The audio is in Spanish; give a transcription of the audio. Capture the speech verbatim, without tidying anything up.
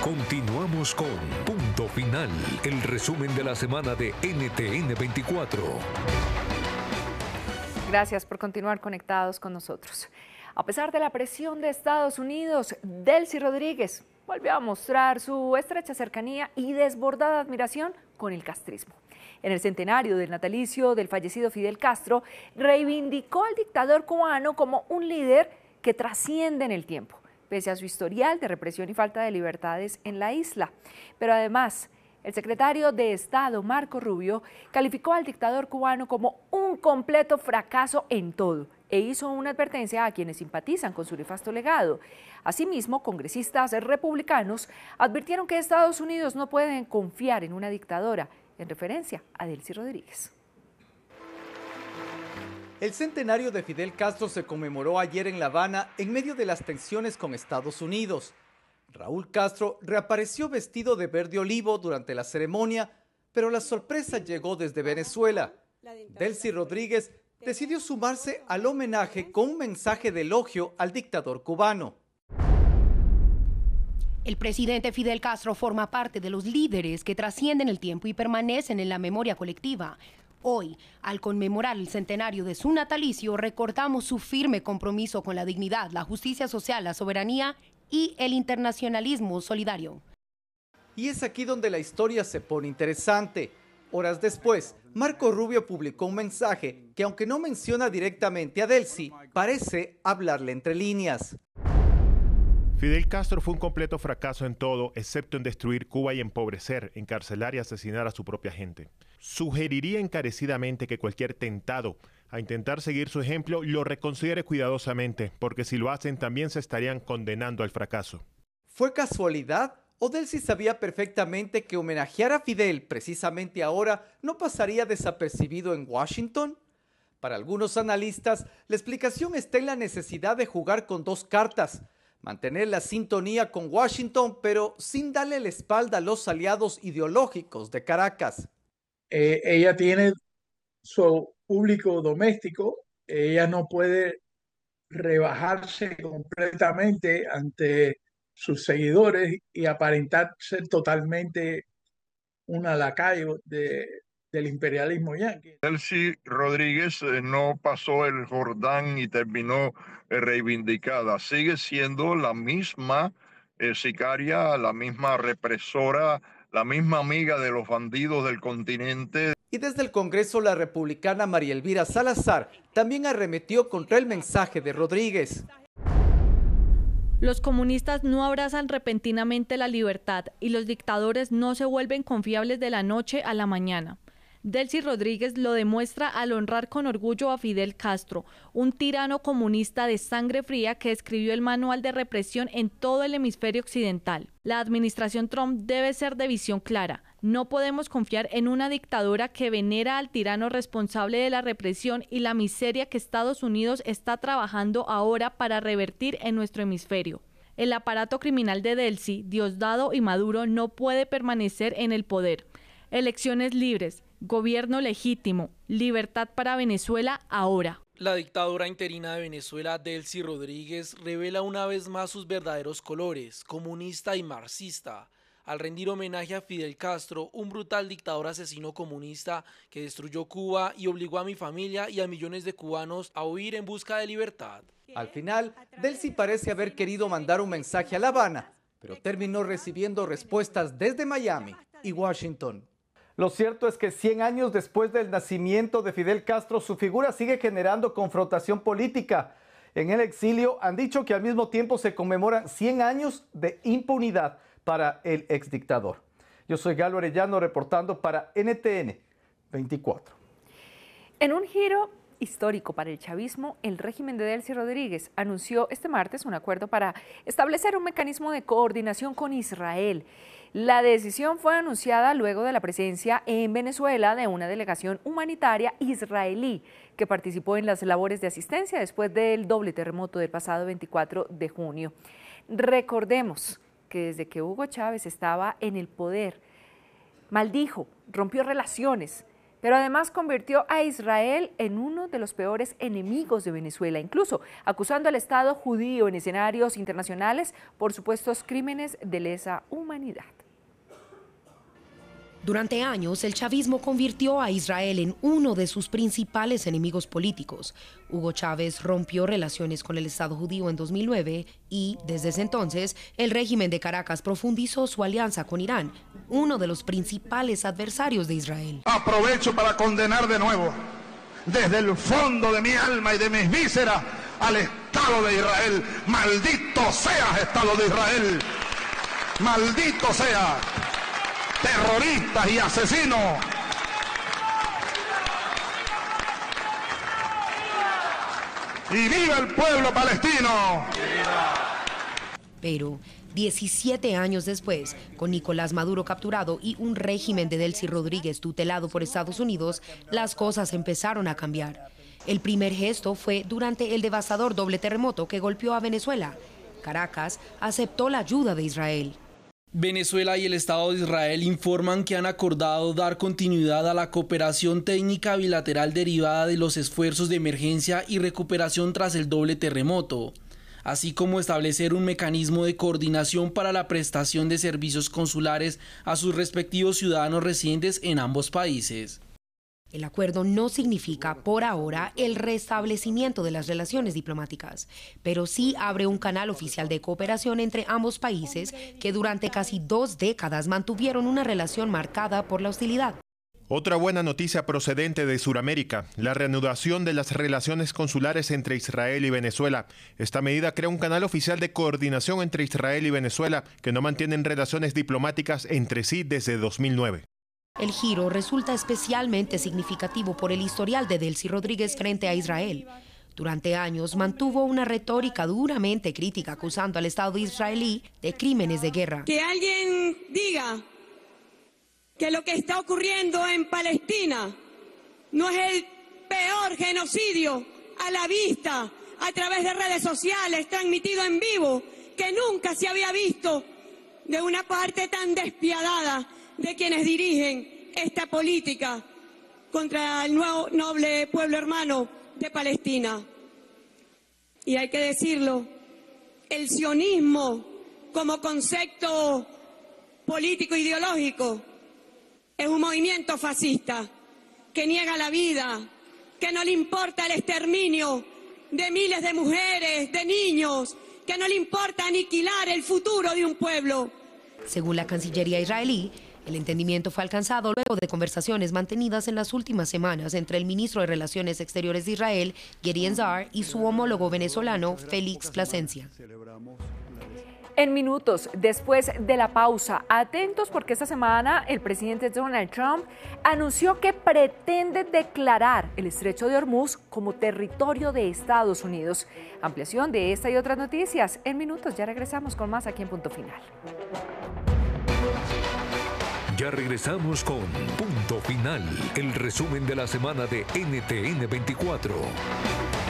Continuamos con Punto Final, el resumen de la semana de N T N veinticuatro. Gracias por continuar conectados con nosotros. A pesar de la presión de Estados Unidos, Delcy Rodríguez volvió a mostrar su estrecha cercanía y desbordada admiración con el castrismo. En el centenario del natalicio del fallecido Fidel Castro, reivindicó al dictador cubano como un líder que trasciende en el tiempo, pese a su historial de represión y falta de libertades en la isla. Pero además, el secretario de Estado, Marco Rubio, calificó al dictador cubano como un completo fracaso en todo e hizo una advertencia a quienes simpatizan con su nefasto legado. Asimismo, congresistas republicanos advirtieron que Estados Unidos no pueden confiar en una dictadora, en referencia a Delcy Rodríguez. El centenario de Fidel Castro se conmemoró ayer en La Habana en medio de las tensiones con Estados Unidos. Raúl Castro reapareció vestido de verde olivo durante la ceremonia, pero la sorpresa llegó desde Venezuela. Delcy Rodríguez decidió sumarse al homenaje con un mensaje de elogio al dictador cubano. El presidente Fidel Castro forma parte de los líderes que trascienden el tiempo y permanecen en la memoria colectiva. Hoy, al conmemorar el centenario de su natalicio, recordamos su firme compromiso con la dignidad, la justicia social, la soberanía y el internacionalismo solidario. Y es aquí donde la historia se pone interesante. Horas después, Marco Rubio publicó un mensaje que, aunque no menciona directamente a Delcy, parece hablarle entre líneas. Fidel Castro fue un completo fracaso en todo, excepto en destruir Cuba y empobrecer, encarcelar y asesinar a su propia gente. Sugeriría encarecidamente que cualquier tentado a intentar seguir su ejemplo lo reconsidere cuidadosamente, porque si lo hacen también se estarían condenando al fracaso. ¿Fue casualidad? ¿O Delcy sabía perfectamente que homenajear a Fidel precisamente ahora no pasaría desapercibido en Washington? Para algunos analistas, la explicación está en la necesidad de jugar con dos cartas. Mantener la sintonía con Washington, pero sin darle la espalda a los aliados ideológicos de Caracas. Eh, ella tiene su público doméstico, ella no puede rebajarse completamente ante sus seguidores y aparentar ser totalmente una lacayo de, del imperialismo yanqui. Delcy Rodríguez eh, no pasó el Jordán y terminó eh, reivindicada. Sigue siendo la misma eh, sicaria, la misma represora, la misma amiga de los bandidos del continente. Y desde el Congreso, la republicana María Elvira Salazar también arremetió contra el mensaje de Rodríguez. Los comunistas no abrazan repentinamente la libertad y los dictadores no se vuelven confiables de la noche a la mañana. Delcy Rodríguez lo demuestra al honrar con orgullo a Fidel Castro, un tirano comunista de sangre fría que escribió el manual de represión en todo el hemisferio occidental. La administración Trump debe ser de visión clara. No podemos confiar en una dictadura que venera al tirano responsable de la represión y la miseria que Estados Unidos está trabajando ahora para revertir en nuestro hemisferio. El aparato criminal de Delcy, Diosdado y Maduro no puede permanecer en el poder. Elecciones libres, gobierno legítimo, libertad para Venezuela ahora. La dictadora interina de Venezuela, Delcy Rodríguez, revela una vez más sus verdaderos colores, comunista y marxista, al rendir homenaje a Fidel Castro, un brutal dictador asesino comunista que destruyó Cuba y obligó a mi familia y a millones de cubanos a huir en busca de libertad. Al final, Delcy parece haber querido mandar un mensaje a La Habana, pero terminó recibiendo respuestas desde Miami y Washington. Lo cierto es que cien años después del nacimiento de Fidel Castro, su figura sigue generando confrontación política. En el exilio han dicho que al mismo tiempo se conmemoran cien años de impunidad para el exdictador. Yo soy Galo Arellano reportando para N T N veinticuatro. En un giro histórico para el chavismo, el régimen de Delcy Rodríguez anunció este martes un acuerdo para establecer un mecanismo de coordinación con Israel. La decisión fue anunciada luego de la presencia en Venezuela de una delegación humanitaria israelí que participó en las labores de asistencia después del doble terremoto del pasado veinticuatro de junio. Recordemos que desde que Hugo Chávez estaba en el poder, maldijo, rompió relaciones, Pero además convirtió a Israel en uno de los peores enemigos de Venezuela, incluso acusando al Estado judío en escenarios internacionales por supuestos crímenes de lesa humanidad. Durante años, el chavismo convirtió a Israel en uno de sus principales enemigos políticos. Hugo Chávez rompió relaciones con el Estado judío en dos mil nueve y, desde ese entonces, el régimen de Caracas profundizó su alianza con Irán, uno de los principales adversarios de Israel. Aprovecho para condenar de nuevo, desde el fondo de mi alma y de mis vísceras, al Estado de Israel. ¡Maldito seas, Estado de Israel! ¡Maldito sea! Terroristas y asesinos. ¡Y viva el pueblo palestino! Pero diecisiete años después, con Nicolás Maduro capturado y un régimen de Delcy Rodríguez tutelado por Estados Unidos, las cosas empezaron a cambiar. El primer gesto fue durante el devastador doble terremoto que golpeó a Venezuela. Caracas aceptó la ayuda de Israel. Venezuela y el Estado de Israel informan que han acordado dar continuidad a la cooperación técnica bilateral derivada de los esfuerzos de emergencia y recuperación tras el doble terremoto, así como establecer un mecanismo de coordinación para la prestación de servicios consulares a sus respectivos ciudadanos residentes en ambos países. El acuerdo no significa, por ahora, el restablecimiento de las relaciones diplomáticas, pero sí abre un canal oficial de cooperación entre ambos países que durante casi dos décadas mantuvieron una relación marcada por la hostilidad. Otra buena noticia procedente de Sudamérica, la reanudación de las relaciones consulares entre Israel y Venezuela. Esta medida crea un canal oficial de coordinación entre Israel y Venezuela que no mantienen relaciones diplomáticas entre sí desde dos mil nueve. El giro resulta especialmente significativo por el historial de Delcy Rodríguez frente a Israel. Durante años mantuvo una retórica duramente crítica acusando al Estado israelí de crímenes de guerra. Que alguien diga que lo que está ocurriendo en Palestina no es el peor genocidio a la vista a través de redes sociales transmitido en vivo que nunca se había visto de una parte tan despiadada de quienes dirigen esta política contra el nuevo noble pueblo hermano de Palestina. Y hay que decirlo, el sionismo como concepto político ideológico es un movimiento fascista que niega la vida, que no le importa el exterminio de miles de mujeres, de niños, que no le importa aniquilar el futuro de un pueblo. Según la Cancillería israelí, el entendimiento fue alcanzado luego de conversaciones mantenidas en las últimas semanas entre el ministro de Relaciones Exteriores de Israel, Gideon Sa'ar, y su homólogo venezolano, Félix Plasencia. En minutos después de la pausa, atentos porque esta semana el presidente Donald Trump anunció que pretende declarar el Estrecho de Hormuz como territorio de Estados Unidos. Ampliación de esta y otras noticias en minutos. Ya regresamos con más aquí en Punto Final. Ya regresamos con Punto Final, el resumen de la semana de N T N veinticuatro.